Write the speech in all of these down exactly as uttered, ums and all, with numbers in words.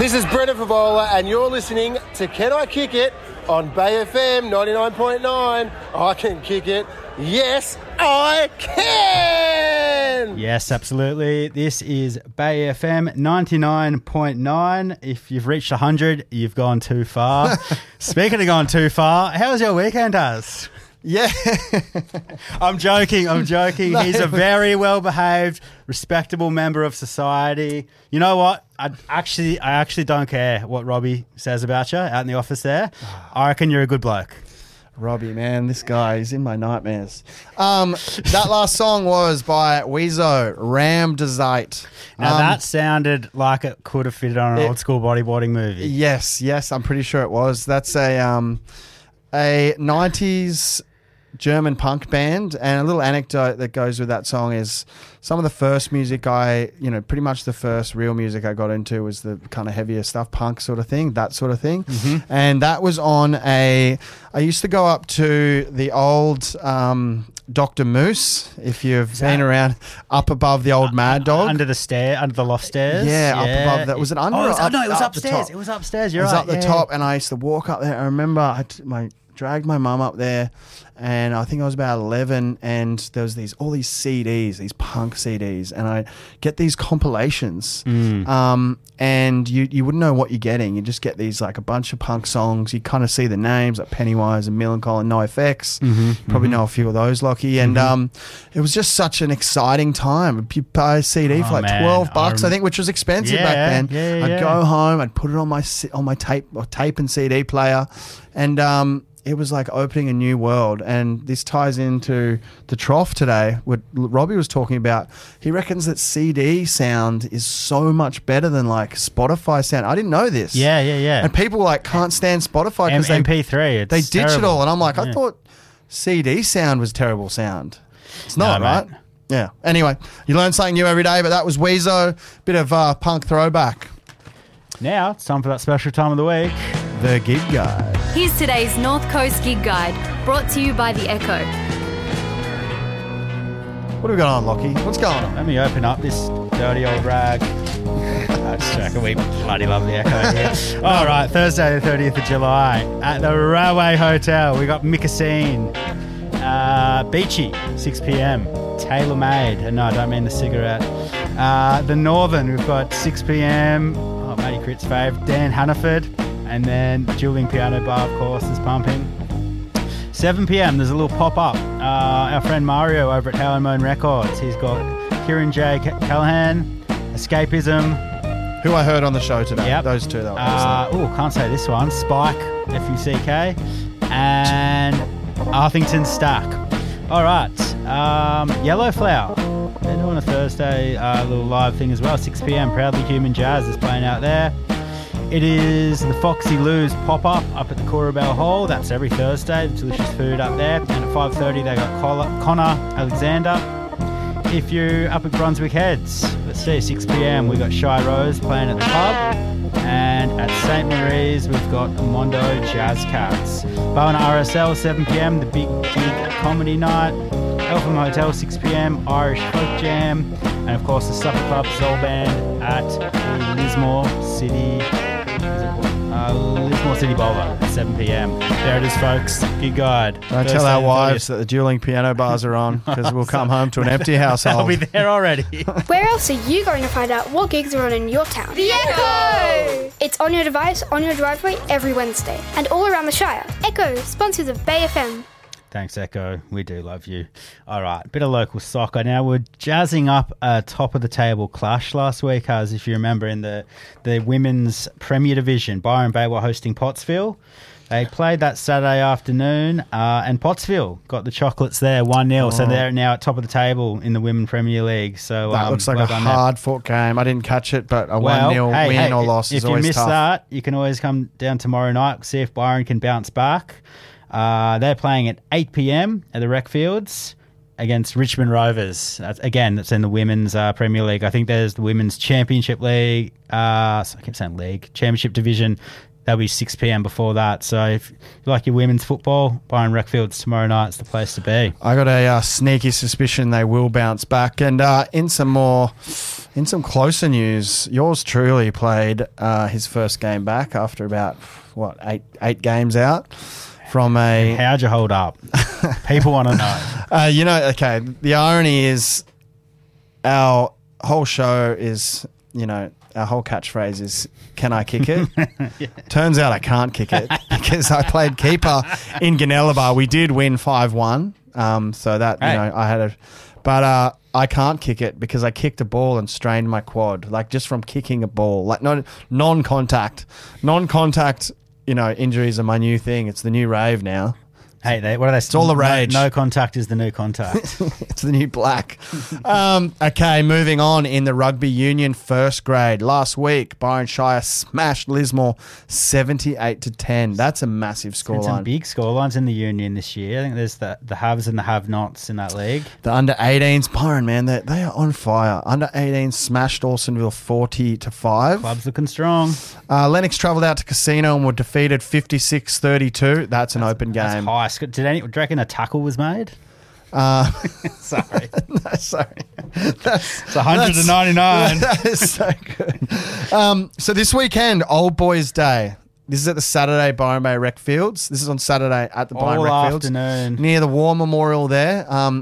This is Brendan Favola, and you're listening to Can I Kick It on Bay F M ninety-nine point nine. I can kick it. Yes, I can! Yes, absolutely. This is Bay F M ninety-nine point nine. If you've reached one hundred, you've gone too far. Speaking of going too far, how was your weekend, Daz? Yeah. I'm joking, I'm joking. No. He's a very well-behaved, respectable member of society. You know what? I actually I actually don't care what Robbie says about you out in the office there. I reckon you're a good bloke. Robbie, man, this guy, he's in my nightmares. Um, that last song was by Weezo, Ram Desite. Now, um, that sounded like it could have fitted on an it, old school bodyboarding movie. Yes, yes, I'm pretty sure it was. That's a um, a nineties German punk band, and a little anecdote that goes with that song is some of the first music I, you know, pretty much the first real music I got into was the kind of heavier stuff, punk sort of thing, that sort of thing. Mm-hmm. And that was on a, I used to go up to the old um, Doctor Moose, if you've is been that, around, up above the old uh, Mad Dog. Under the stair, under the loft stairs? Yeah, yeah. up above that. Was it under oh, or was, up? No, it was up upstairs. It was upstairs, you're right. It was right, up the yeah. top, and I used to walk up there. I remember I t- my dragged my mum up there, and I think I was about eleven, and there was these all these C Ds, these punk C Ds, and I get these compilations, mm. um, and you you wouldn't know what you're getting. You just get these like a bunch of punk songs. You kind of see the names like Pennywise and Millencolin, NoFX. Mm-hmm, Probably mm-hmm. know a few of those, Lockie. And mm-hmm. um, it was just such an exciting time. You buy a C D oh, for like man. twelve bucks, I, rem- I think, which was expensive yeah, back then. Yeah, I'd yeah. go home, I'd put it on my on my tape or tape and C D player, and um. it was like opening a new world. And this ties into the trough today. What Robbie was talking about, he reckons that C D sound is so much better than like Spotify sound. I didn't know this. Yeah, yeah, yeah. And people like can't stand Spotify because M- M P three, it's they terrible. digital. And I'm like, yeah. I thought C D sound was terrible sound. It's not, no, right? Mate. Yeah. Anyway, you learn something new every day, but that was Weezo. Bit of uh, punk throwback. Now it's time for that special time of the week, the Gig Guide. Here's today's North Coast Gig Guide, brought to you by The Echo. What have we got on, Lockie? What's going on? Let me open up this dirty old rag. I'm just joking, we bloody love The Echo here. All right, Thursday the thirtieth of July at the Railway Hotel, we got Mickasine, uh, Beachy, six p.m, Tailor Made, and no, I don't mean the cigarette. Uh, the Northern, we've got six p.m, oh, Matty Crit's fave, Dan Hannaford. And then Dueling Piano Bar, of course, is pumping. seven p.m, there's a little pop-up. Uh, our friend Mario over at Howard Moan Records. He's got Kieran J. Callahan, Escapism. Who I heard on the show today. Yep. Those two. That uh, oh, can't say this one. Spike, F U C K. And Arthington Stack. All right. Um, Yellow Flower. They're doing a Thursday uh, little live thing as well. six p.m, Proudly Human Jazz is playing out there. It is the Foxy Lou's pop-up up at the Corabelle Hall. That's every Thursday. The delicious food up there. And at five thirty, they got Connor Alexander. If you're up at Brunswick Heads, let's see, six p.m, we got Shy Rose playing at the pub. And at Saint Marie's, we've got Mondo Jazz Cats. Bowen R S L, seven p.m, the Big Gig Comedy Night. Eltham Hotel, six p.m, Irish Folk Jam. And of course, the Supper Club Soul Band at the Lismore City... Uh, Lismore City Bowler at seven p.m. There it is, folks. Gig Guide. Don't Thursday tell our the wives that the dueling piano bars are on, because we'll come home to an empty household. They'll be there already. Where else are you going to find out what gigs are on in your town? The Echo! It's on your device, on your driveway, every Wednesday. And all around the Shire. Echo, sponsors of Bay F M. Thanks, Echo. We do love you. All right, bit of local soccer. Now, we're jazzing up a top-of-the-table clash last week, as if you remember, in the, the Women's Premier Division. Byron Bay were hosting Pottsville. They played that Saturday afternoon, uh, and Pottsville got the chocolates there, one nil. Oh. So they're now at top of the table in the Women's Premier League. So That um, looks like well a hard-fought game. I didn't catch it, but a well, one nil hey, win hey, or loss if is always you miss tough. that, you can always come down tomorrow night, see if Byron can bounce back. Uh, they're playing at eight p.m. at the Rec Fields against Richmond Rovers. That's, again, that's in the Women's uh, Premier League. I think there's the Women's Championship League. Uh, I keep saying league. Championship Division. that'll be six p.m. before that. So if you like your women's football, Byron Wreckfields tomorrow night's the place to be. I got a uh, sneaky suspicion they will bounce back. And uh, in some more, in some closer news, yours truly played uh, his first game back after about what eight eight games out from a. How'd you hold up? People want to know. Uh, you know, okay. The irony is, our whole show is, you know, our whole catchphrase is, "Can I kick it?" Yeah. Turns out I can't kick it because I played keeper in Gunnellabar. We did win five one, um, so that you Hey. know I had a, but uh, I can't kick it because I kicked a ball and strained my quad, like just from kicking a ball, like non non-contact, non-contact. You know, injuries are my new thing. It's the new rave now. Hey, they, what are they? It's all the rage. No, no contact is the new contact. It's the new black. um, okay, moving on in the rugby union first grade. Last week, Byron Shire smashed Lismore seventy-eight to ten. That's a massive There's some scoreline. big scorelines in the union this year. I think there's the, the haves and the have-nots in that league. The under eighteens, Byron, man, they, they are on fire. Under eighteens smashed Dawsonville forty to five. Club's looking strong. Uh, Lennox travelled out to Casino and were defeated fifty-six thirty-two. That's an open That's game. high. Did any, do you reckon a tackle was made? Uh, Sorry. no, sorry. That's, It's one ninety-nine. That is so good. Um, so this weekend, Old Boys Day. This is at the Saturday Byron Bay Rec Fields. This is on Saturday at the Byron All Rec Fields. afternoon. Near the War Memorial there. Um,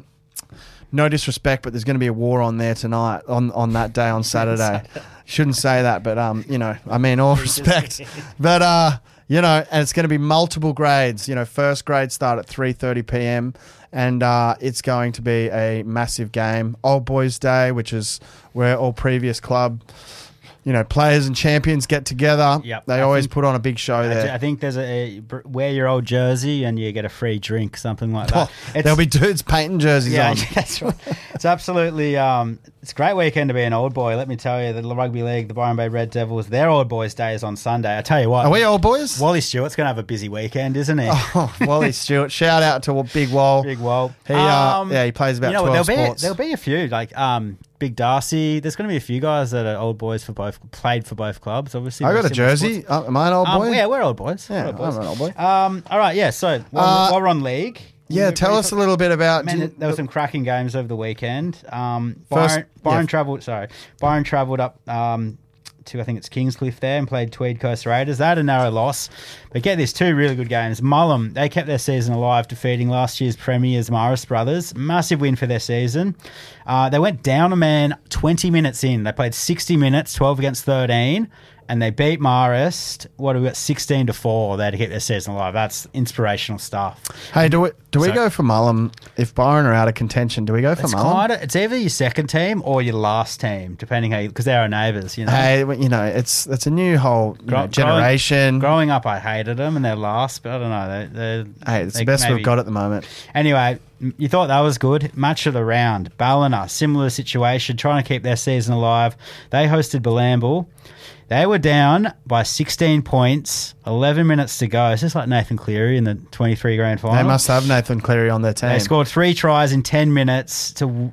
no disrespect, but there's going to be a war on there tonight, on, on that day on Saturday. Shouldn't say that, but, um, you know, I mean, all respect. But, uh, you know, and it's going to be multiple grades. You know, first grade start at three thirty p.m. and uh, it's going to be a massive game. Old Boys Day, which is where all previous club, you know, players and champions get together. Yep. They I always think- put on a big show I there. th- I think there's a, a wear your old jersey and you get a free drink, something like that. Oh, It's- there'll be dudes painting jerseys yeah, on. that's right. It's absolutely um, it's a great weekend to be an old boy. Let me tell you, the rugby league, the Byron Bay Red Devils, their Old Boys Day is on Sunday. I tell you what, Are we old boys? Wally Stewart's going to have a busy weekend, isn't he? Oh, Wally Stewart. Shout out to Big Wall. Big Wall. He, uh, yeah, he plays about you know what, twelve there'll sports. Be, there'll be a few, like um, Big Darcy. There's going to be a few guys that are old boys for both, played for both clubs, obviously. I got a Similar jersey. sports. Uh, am I an old Um, boy? yeah, we're old boys. Yeah, We're old boys. I'm an old boy. Um, all right, yeah, so while, Uh, while we're on league. Yeah, we- tell we- us a little bit about. Man, did- there were some cracking games over the weekend. Um, First- Byron, Byron yeah. travelled. Sorry, Byron travelled up um, to I think it's Kingscliff there and played Tweed Coast Raiders. They had a narrow loss, but get this, two really good games. Mullum, they kept their season alive, defeating last year's premiers Morris Brothers. Massive win for their season. Uh, they went down a man twenty minutes in. They played sixty minutes, twelve against thirteen. And they beat Marist. What have we got? Sixteen to four. They had to keep their season alive. That's inspirational stuff. Hey, do we do we So- go for Mullum if Byron are out of contention? Do we go for It's Mullum? kind of, it's either your second team or your last team, depending how you, because they're our neighbours, you know. Hey, well, you know, it's it's a new whole you Gro- know, generation. Growing, growing up, I hated them, and they're last, but I don't know. They, they're, hey, it's they the best maybe- we've got at the moment. Anyway, m- you thought that was good. Match of the round. Ballina, similar situation, trying to keep their season alive. They hosted Bilambil. They were down by sixteen points, eleven minutes to go. It's just like Nathan Cleary in the twenty-three grand final. They must have Nathan Cleary on their team. They scored three tries in ten minutes to w-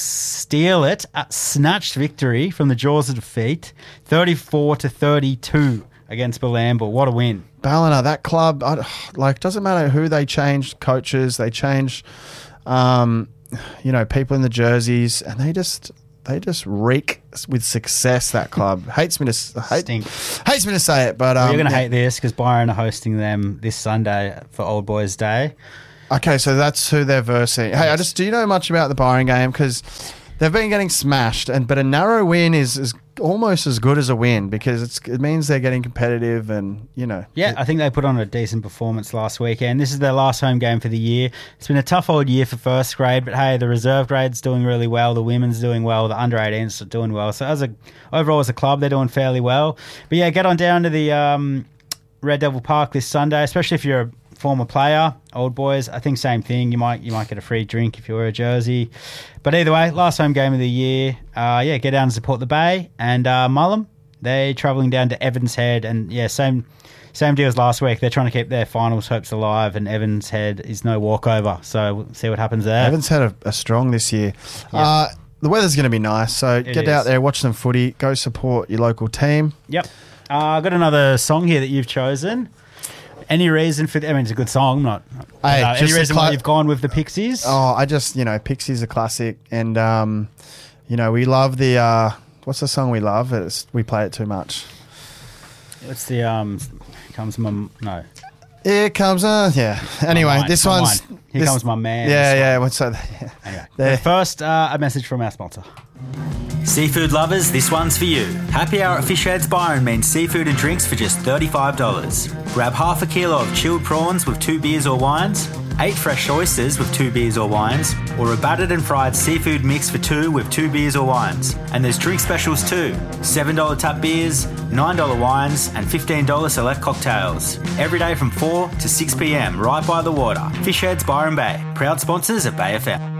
steal it, a snatched victory from the jaws of defeat, thirty-four to thirty-two against Bilambil. What a win. Ballina, that club, I, like, doesn't matter who they changed, coaches, they changed, um, you know, people in the jerseys, and they just they just reek with success. That club hates me to s- hate, Stink. hates me to say it, but um, You're going to yeah. hate this because Byron are hosting them this Sunday for Old Boys Day. Okay, so that's who they're versing. Hey, I just do you know much about the Byron game because they've been getting smashed, and but a narrow win is, is almost as good as a win because it's, it means they're getting competitive, and you know, Yeah, I think they put on a decent performance last weekend. This is their last home game for the year. It's been a tough old year for first grade, but hey, the reserve grade's doing really well. The women's doing well. The under eighteens are doing well. So as a overall as a club, they're doing fairly well. But yeah, get on down to the um, Red Devil Park this Sunday, especially if you're a former player, Old Boys. I think same thing. You might you might get a free drink if you wear a jersey. But either way, last home game of the year. Uh, yeah, get down and support the Bay. And uh, Mullum, they're travelling down to Evans Head. And yeah, same same deal as last week. They're trying to keep their finals hopes alive. And Evans Head is no walkover. So we'll see what happens there. Evans had a, a strong this year. Uh, the weather's going to be nice. So It get is. out there, watch some footy, go support your local team. Yep. Uh, I got another song here that you've chosen. Any reason for? I mean, it's a good song. Not. Hey, uh, any just a reason cla- why you've gone with the Pixies? Oh, I just, you know, Pixies are classic. And, um, you know, we love the, uh, what's the song we love? It's, we play it too much. What's the um? Comes my no. Here comes, uh, yeah. Anyway, Mine, this my one's. mine. Here this- comes my man. Yeah, This yeah. one. What's that? Yeah. Anyway, There. but first, uh, a message from our sponsor. Seafood lovers, this one's for you. Happy hour at Fish Heads Byron means seafood and drinks for just thirty-five dollars. Grab half a kilo of chilled prawns with two beers or wines, eight fresh oysters with two beers or wines, or a battered and fried seafood mix for two with two beers or wines. And there's drink specials too. seven dollars tap beers, nine dollars wines, and fifteen dollars select cocktails. Every day from four to six p.m. right by the water. Fish Heads Byron Bay, proud sponsors of Bay F M.